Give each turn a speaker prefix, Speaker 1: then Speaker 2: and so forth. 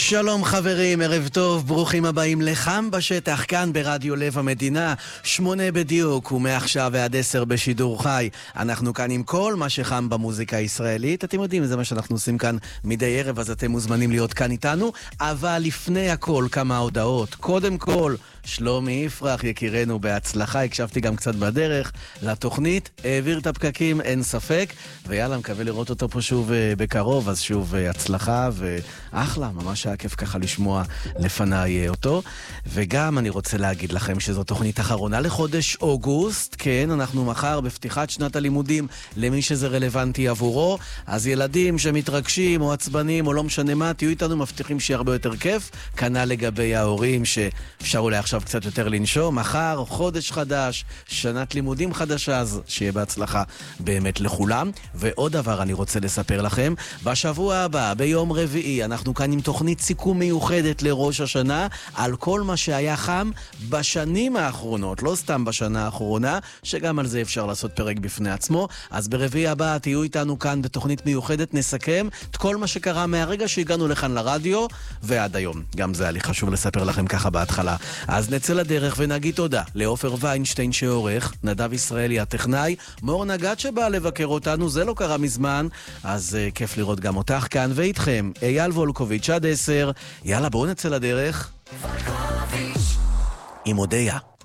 Speaker 1: שלום חברים, ערב טוב, ברוכים הבאים לחם בשטח, כאן ברדיו לב המדינה, 8 בדיוק, ומעכשיו ועד 10 בשידור חי. אנחנו כאן עם כל מה שחם במוזיקה הישראלית, אתם יודעים, זה מה שאנחנו עושים כאן מדי ערב, אז אתם מוזמנים להיות כאן איתנו, אבל לפני הכל כמה הודעות. קודם כל, שלומי יפרח, יקירנו, בהצלחה, הקשבתי גם קצת בדרך לתוכנית, העביר את הפקקים, אין ספק, ויאללה, מקווה לראות אותו פה שוב בקרוב, אז שוב הצלחה ואחלה, ממש היה כיף ככה לשמוע לפניי אותו. וגם אני רוצה להגיד לכם שזו תוכנית אחרונה לחודש אוגוסט, כן, אנחנו מחר בפתיחת שנת הלימודים למי שזה רלוונטי עבורו, אז ילדים שמתרגשים או עצבנים או לא משנה מה, תהיו איתנו, מבטיחים שיהיה הרבה יותר כיף, כנ"ל לגבי ההורים שאפשר אולי עכשיו קצת יותר לנשום, מחר חודש חדש, שנת לימודים חדשה, אז שיהיה בהצלחה באמת לכולם. ועוד דבר אני רוצה לספר לכם, בשבוע הבא, ביום רביעי, אנחנו כאן עם תוכנית סיכום מיוחדת לראש השנה, על כל מה שהיה חם בשנים האחרונות, לא סתם בשנה האחרונה, שגם על זה אפשר לעשות פרק בפני עצמו. אז ברביעי הבא תהיו איתנו כאן בתוכנית מיוחדת, נסכם את כל מה שקרה מהרגע שהגענו לכאן לרדיו ועד היום. גם זה היה לי חשוב לספר לכם ככה בהתחלה. אז נצא לדרך ונגיד תודה לאופר ויינשטיין שעורך, נדב ישראלי הטכנאי, מור נגד שבא לבקר אותנו, זה לא קרה מזמן, אז כיף לראות גם אותך כאן ואיתכם, אייל וולקוביץ' עד 10. יאללה, בואו נצא לדרך עם הודיה.